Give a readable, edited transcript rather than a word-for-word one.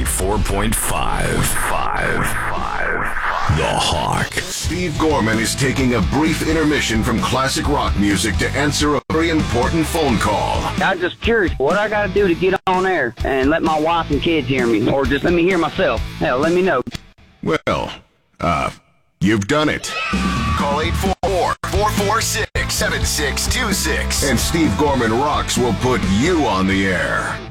94.5. The Hawk. Steve Gorman is taking a brief intermission from classic rock music to answer a very important phone call. I'm just curious what I got to do to get on air and let my wife and kids hear me, or just let me hear myself. Hell, let me know. Well, you've done it. Call 844-446-7626. And Steve Gorman Rocks will put you on the air.